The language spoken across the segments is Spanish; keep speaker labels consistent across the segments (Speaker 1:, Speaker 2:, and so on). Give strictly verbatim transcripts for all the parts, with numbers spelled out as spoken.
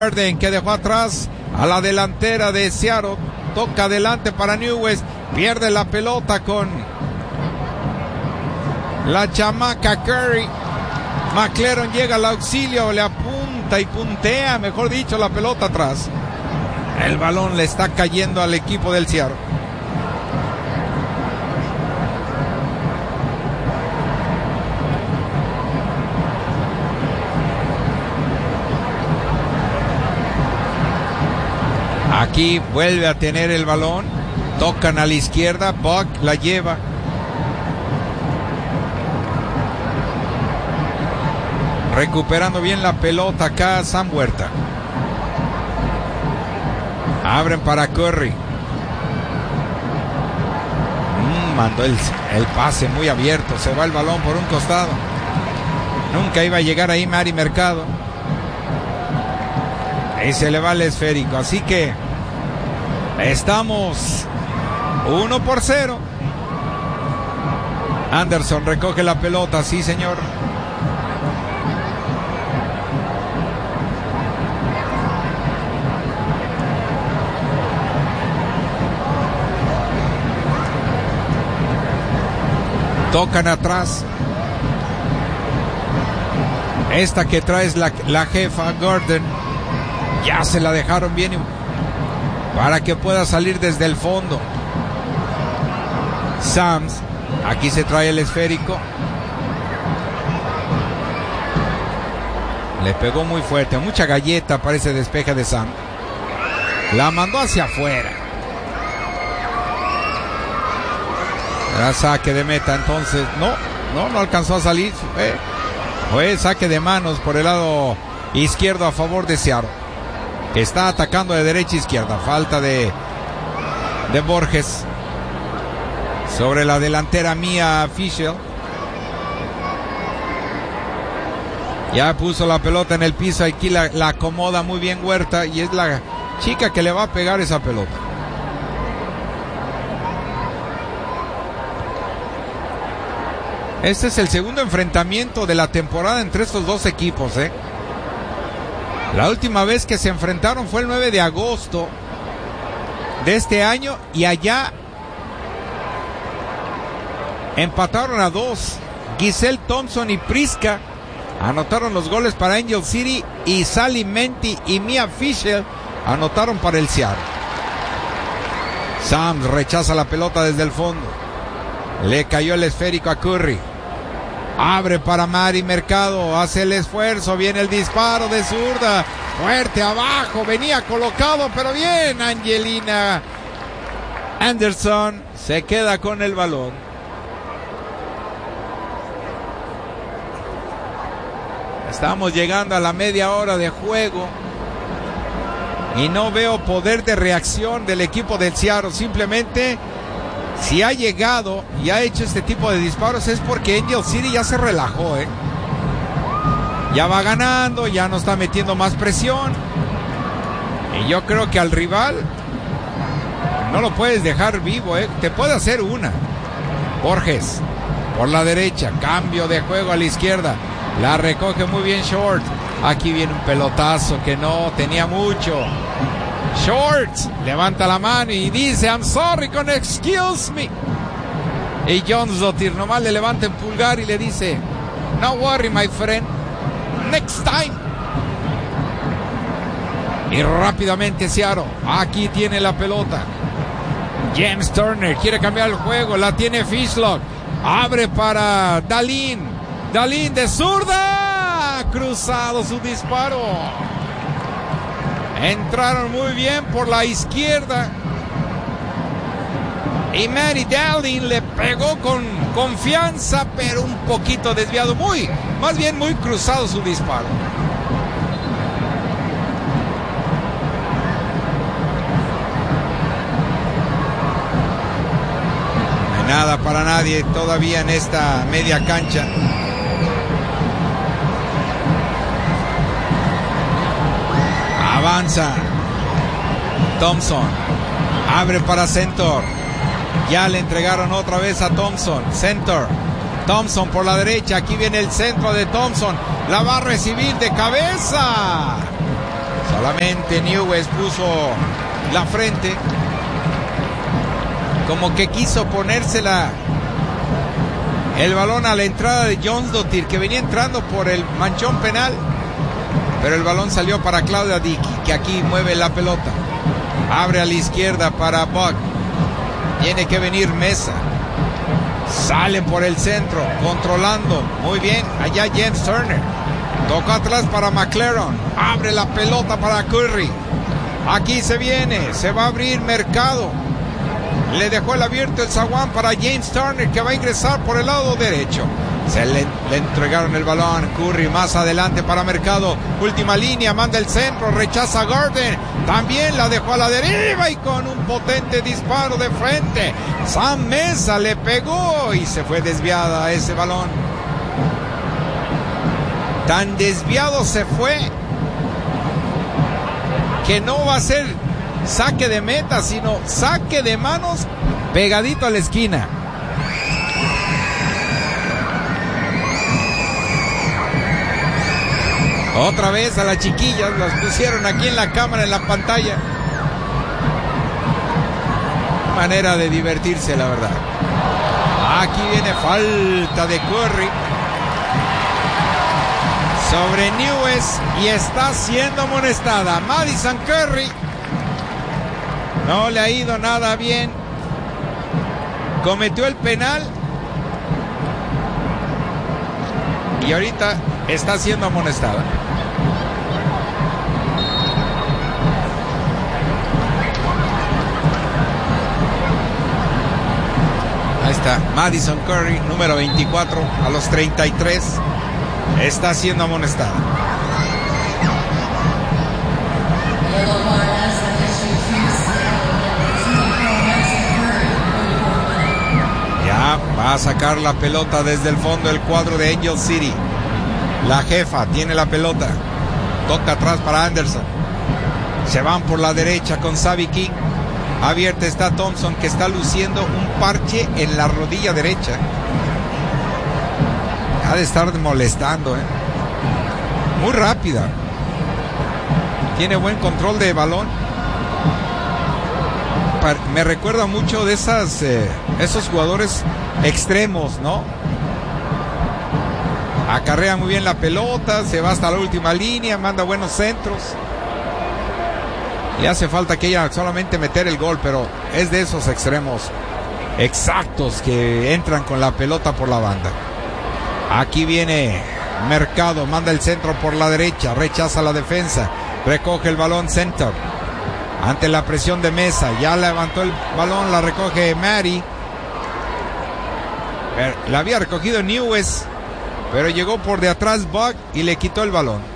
Speaker 1: Garden, que dejó atrás a la delantera de Seattle. Toca adelante para New West. Pierde la pelota con la chamaca Curry. McLaren llega al auxilio, le apunta y puntea, mejor dicho, la pelota atrás. El balón le está cayendo al equipo del Seattle. Aquí vuelve a tener el balón. Tocan a la izquierda. Buck la lleva. Recuperando bien la pelota acá Sam Huerta. Abren para Curry. Mm, mandó el, el pase muy abierto. Se va el balón por un costado. Nunca iba a llegar ahí Mari Mercado. Y se le va el esférico. Así que estamos uno por cero. Anderson recoge la pelota. Sí, señor. Tocan atrás. Esta que trae es la, la jefa Gordon. Ya se la dejaron bien para que pueda salir desde el fondo. Sams. Aquí se trae el esférico. Le pegó muy fuerte. Mucha galleta para ese despeje de Sam. La mandó hacia afuera. Era saque de meta entonces. No, no, no alcanzó a salir. Fue, fue saque de manos por el lado izquierdo a favor de Seattle, que está atacando de derecha a izquierda. Falta de, de Borges sobre la delantera Mia Fischel. Ya puso la pelota en el piso. Aquí la, la acomoda muy bien Huerta. Y es la chica que le va a pegar esa pelota. Este es el segundo enfrentamiento de la temporada entre estos dos equipos, ¿eh? La última vez que se enfrentaron fue el nueve de agosto de este año y allá empataron a dos. Giselle Thompson y Priska anotaron los goles para Angel City y Sally Menti y Mia Fischel anotaron para el Seattle. Sams rechaza la pelota desde el fondo. Le cayó el esférico a Curry. Abre para Mari Mercado, hace el esfuerzo, viene el disparo de zurda, fuerte abajo, venía colocado, pero bien, Angelina Anderson se queda con el balón. Estamos llegando a la media hora de juego y no veo poder de reacción del equipo del Seattle. Simplemente, si ha llegado y ha hecho este tipo de disparos es porque Angel City ya se relajó, ¿eh? Ya va ganando, ya no está metiendo más presión. Y yo creo que al rival no lo puedes dejar vivo, ¿eh? Te puede hacer una. Borges por la derecha, cambio de juego a la izquierda. La recoge muy bien Short. Aquí viene un pelotazo que no tenía mucho. Short levanta la mano y dice I'm sorry con excuse me. Y Jonsdottir nomás le levanta el pulgar y le dice no worry my friend, next time. Y rápidamente Seattle aquí tiene la pelota. James Turner quiere cambiar el juego, la tiene Fishlock, abre para Dalin. Dalin de zurda, cruzado su disparo. Entraron muy bien por la izquierda. Y Mary Dowling le pegó con confianza, pero un poquito desviado. Muy, más bien muy cruzado su disparo. No hay nada para nadie todavía en esta media cancha. Avanza Thompson, abre para Center. Ya le entregaron otra vez a Thompson. Center, Thompson por la derecha. Aquí viene el centro de Thompson. La va a recibir de cabeza. Solamente Newes puso la frente, como que quiso ponérsela el balón a la entrada de Jonsdottir, que venía entrando por el manchón penal, pero el balón salió para Claudia Dickey, que aquí mueve la pelota, abre a la izquierda para Buck, tiene que venir Mesa, salen por el centro, controlando, muy bien, allá James Turner, toca atrás para McLaren, abre la pelota para Curry, aquí se viene, se va a abrir mercado, le dejó el abierto el zaguán para James Turner, que va a ingresar por el lado derecho. Se le, le entregaron el balón. Curry más adelante para Mercado. Última línea, manda el centro, rechaza Gordon. También la dejó a la deriva y con un potente disparo de frente. Sam Mesa le pegó y se fue desviada ese balón. Tan desviado se fue que no va a ser saque de meta, sino saque de manos pegadito a la esquina. Otra vez a las chiquillas las pusieron aquí en la cámara, en la pantalla. Manera de divertirse, la verdad. Aquí viene falta de Curry sobre Newes y está siendo amonestada Madison Curry. No le ha ido nada bien. Cometió el penal y ahorita está siendo amonestada. Ahí está Madison Curry, número veinticuatro, a los treinta y tres, está siendo amonestada. Ya va a sacar la pelota desde el fondo del cuadro de Angel City. La jefa tiene la pelota, toca atrás para Anderson, se van por la derecha con Xavi King. Abierta está Thompson, que está luciendo un parche en la rodilla derecha. Ha de estar molestando, ¿eh? Muy rápida. Tiene buen control de balón. Me recuerda mucho de esas, eh, esos jugadores extremos, ¿no? Acarrea muy bien la pelota, se va hasta la última línea, manda buenos centros. Le hace falta que ella solamente meter el gol, pero es de esos extremos exactos que entran con la pelota por la banda. Aquí viene Mercado, manda el centro por la derecha, rechaza la defensa, recoge el balón center. Ante la presión de Mesa, ya levantó el balón, la recoge Mary. La había recogido Newes, pero llegó por de atrás Buck y le quitó el balón.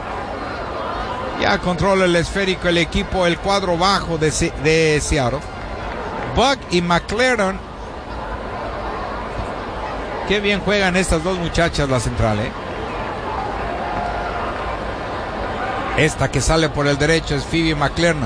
Speaker 1: Ya controla el esférico el equipo, el cuadro bajo de, de Seattle. Buck y McLaren. Qué bien juegan estas dos muchachas, la central, ¿eh? Esta que sale por el derecho es Phoebe McLaren.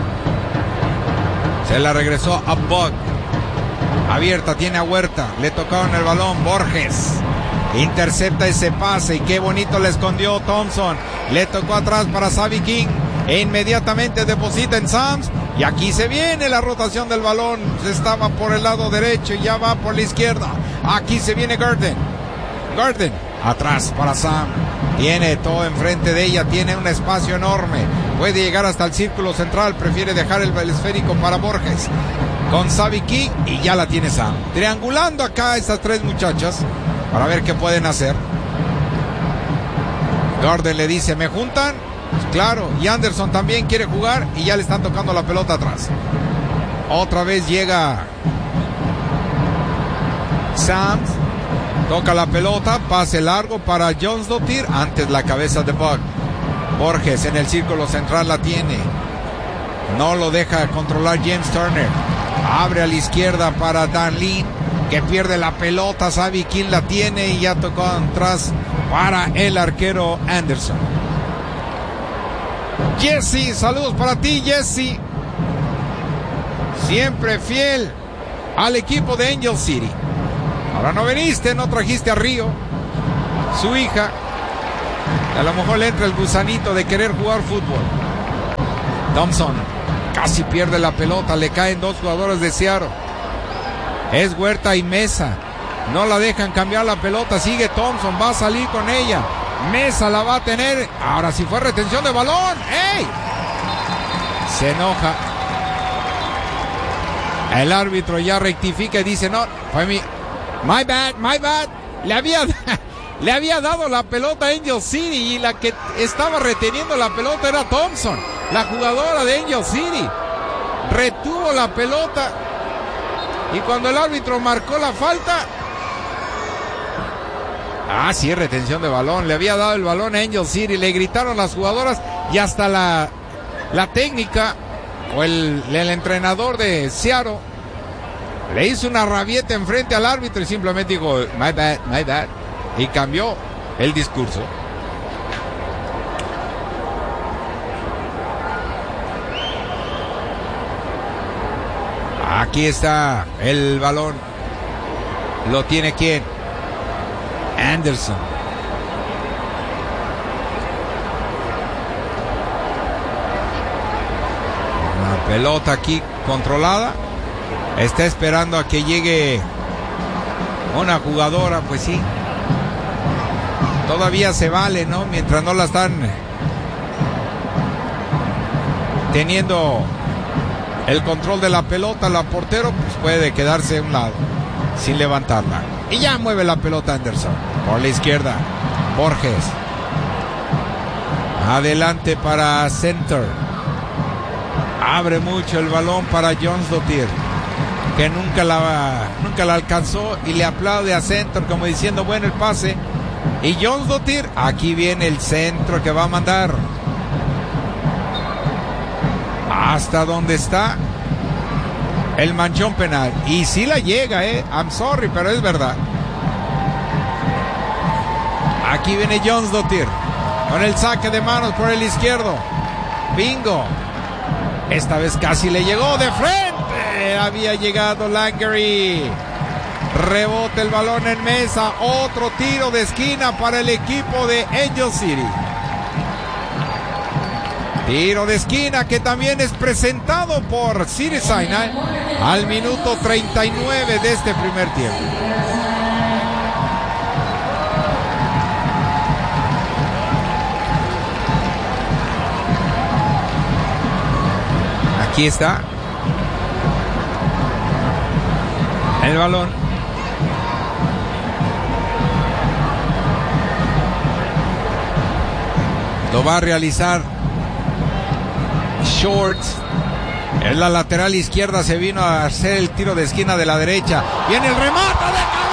Speaker 1: Se la regresó a Buck. Abierta, tiene a Huerta. Le tocaron el balón, Borges. Intercepta ese pase y qué bonito le escondió Thompson. Le tocó atrás para Xavi King e inmediatamente deposita en Sams. Y aquí se viene la rotación del balón. Estaba por el lado derecho y ya va por la izquierda. Aquí se viene Gordon. Gordon atrás para Sam. Tiene todo enfrente de ella. Tiene un espacio enorme. Puede llegar hasta el círculo central. Prefiere dejar el esférico para Borges. Con Xavi King y ya la tiene Sam. Triangulando acá estas tres muchachas para ver qué pueden hacer. Gordon le dice, ¿me juntan? Pues claro, y Anderson también quiere jugar y ya le están tocando la pelota atrás. Otra vez llega Sams, toca la pelota, pase largo para Jonsdottir, antes la cabeza de Buck. Borges en el círculo central la tiene, no lo deja controlar James Turner, abre a la izquierda para Dan Lin, que pierde la pelota. Xavi King la tiene y ya tocó atrás para el arquero Anderson. Jesse, saludos para ti, Jesse. Siempre fiel al equipo de Angel City. Ahora no viniste, no trajiste a Río, su hija. A lo mejor le entra el gusanito de querer jugar fútbol. Thompson casi pierde la pelota, le caen dos jugadores de Seattle. Es Huerta y Mesa. No la dejan cambiar la pelota, sigue Thompson, va a salir con ella. Mesa la va a tener. Ahora sí fue retención de balón. ¡Ey! Se enoja. El árbitro ya rectifica y dice, no, fue mi... My bad, my bad. Le había, le había dado la pelota a Angel City y la que estaba reteniendo la pelota era Thompson, la jugadora de Angel City. Retuvo la pelota y cuando el árbitro marcó la falta... Ah, sí, retención de balón. Le había dado el balón a Angel City. Le gritaron las jugadoras y hasta la, la técnica o el, el entrenador de Seattle le hizo una rabieta enfrente al árbitro y simplemente dijo, my bad, my bad. Y cambió el discurso. Aquí está el balón. ¿Lo tiene quién? Anderson. Una pelota aquí controlada. Está esperando a que llegue una jugadora, pues sí. Todavía se vale, ¿no? Mientras no la están teniendo el control de la pelota, la portero pues puede quedarse a un lado sin levantarla. Y ya mueve la pelota Anderson. Por la izquierda, Borges. Adelante para Center. Abre mucho el balón para Jonsdottir, que nunca la, nunca la alcanzó y le aplaude a Center como diciendo, bueno, el pase. Y Jonsdottir, aquí viene el centro que va a mandar. Hasta donde está el manchón penal. Y sí la llega, eh. I'm sorry, pero es verdad. Aquí viene Jonsdottir con el saque de manos por el izquierdo. Bingo. Esta vez casi le llegó de frente. Había llegado Langery. Rebota el balón en Mesa. Otro tiro de esquina para el equipo de Angel City. Tiro de esquina que también es presentado por City Sinai al minuto treinta y nueve de este primer tiempo. Aquí está el balón. Lo va a realizar Shorts. En la lateral izquierda se vino a hacer el tiro de esquina de la derecha. Viene el remate de